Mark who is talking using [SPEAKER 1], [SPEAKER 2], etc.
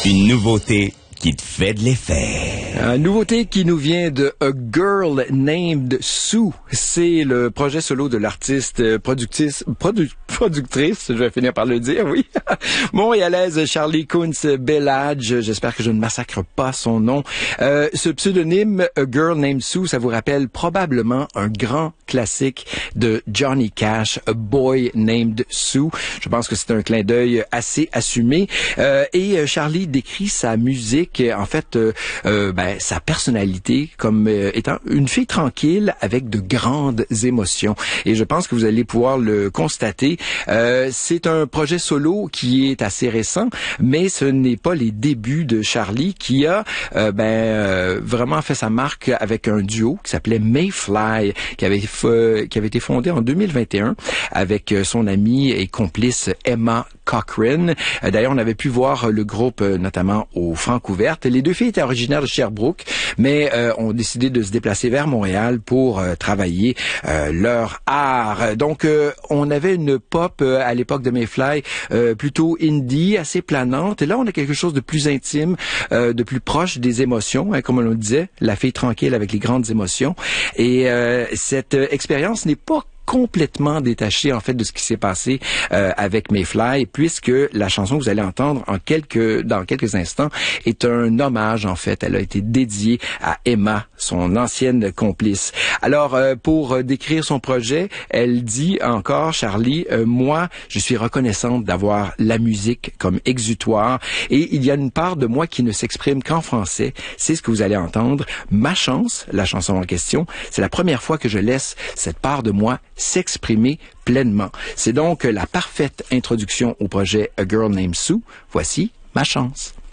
[SPEAKER 1] Une nouveauté qui te fait de l'effet.
[SPEAKER 2] Une nouveauté qui nous vient de A Girl Named Sue. C'est le projet solo de l'artiste productrice, je vais finir par le dire, oui, montréalaise Charlie Kunz-Bellage. J'espère que je ne massacre pas son nom. Ce pseudonyme A Girl Named Sue, ça vous rappelle probablement un grand classique de Johnny Cash, A Boy Named Sue. Je pense que c'est un clin d'œil assez assumé. Et Charlie décrit sa musique, en fait, sa personnalité comme étant une fille tranquille avec de grandes émotions. Et je pense que vous allez pouvoir le constater. C'est un projet solo qui est assez récent, mais ce n'est pas les débuts de Charlie qui a vraiment fait sa marque avec un duo qui s'appelait Mayfly, qui avait été fondé en 2021 avec son amie et complice Emma Cochrane. D'ailleurs, on avait pu voir le groupe notamment au Francouverte. Les deux filles étaient originaires de Sherbrooke, mais ont décidé de se déplacer vers Montréal pour travailler leur art. Donc, on avait une pop à l'époque de Mayfly plutôt indie, assez planante. Et là, on a quelque chose de plus intime, de plus proche des émotions, comme on le disait, la fille tranquille avec les grandes émotions. Et cette expérience n'est pas complètement détaché en fait de ce qui s'est passé avec Mayfly, puisque la chanson que vous allez entendre dans quelques instants est un hommage en fait. Elle a été dédiée à Emma, son ancienne complice. Alors pour décrire son projet, elle dit encore, Charlie, moi je suis reconnaissante d'avoir la musique comme exutoire et il y a une part de moi qui ne s'exprime qu'en français. C'est ce que vous allez entendre. Ma chance, la chanson en question, c'est la première fois que je laisse cette part de moi s'exprimer pleinement. C'est donc la parfaite introduction au projet A Girl Named Sue. Voici Ma chance.